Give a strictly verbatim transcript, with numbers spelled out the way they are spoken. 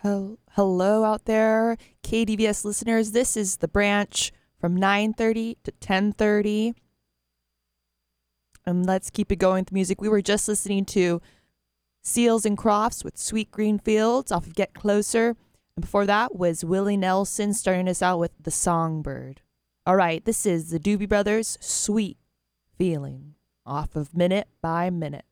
Hel- Hello out there, K D V S listeners. This is The Branch from nine thirty to ten thirty. And let's keep it going with music. We were just listening to Seals and Crofts with Sweet Green Fields off of Get Closer. And before that was Willie Nelson starting us out with The Songbird. All right, this is the Doobie Brothers' Sweet Feeling off of Minute by Minute.